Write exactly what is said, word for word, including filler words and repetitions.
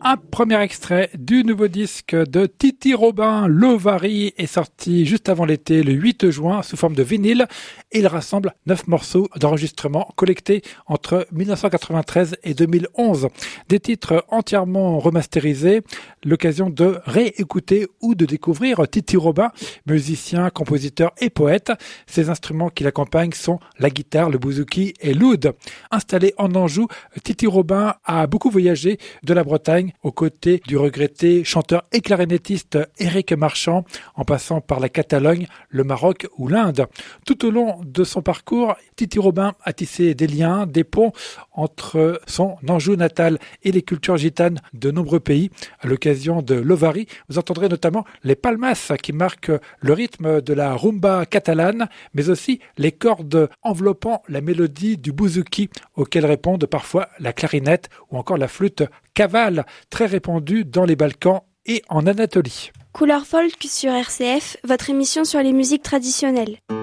Un premier extrait du nouveau disque de Titi Robin, L'Ovarie, est sorti juste avant l'été, le huit juin, sous forme de vinyle. Et il rassemble neuf morceaux d'enregistrement collectés entre dix-neuf cent quatre-vingt-treize et deux mille onze. Des titres entièrement remasterisés, l'occasion de réécouter ou de découvrir Titi Robin, musicien, compositeur et poète. Ses instruments qui l'accompagnent sont la guitare, le bouzouki et l'oud. Installé en Anjou, Titi Robin a beaucoup voyagé de la Bretagne aux côtés du regretté chanteur et clarinettiste Éric Marchand, en passant par la Catalogne, le Maroc ou l'Inde. Tout au long de son parcours, Titi Robin a tissé des liens, des ponts entre son Anjou natal et les cultures gitanes de nombreux pays. À l'occasion de l'Ovarie, vous entendrez notamment les palmas qui marquent le rythme de la rumba catalane, mais aussi les cordes enveloppant la mélodie du bouzouki, auxquelles répondent parfois la clarinette ou encore la flûte cavale, très répandue dans les Balkans et en Anatolie. Couleur folk sur R C F, votre émission sur les musiques traditionnelles.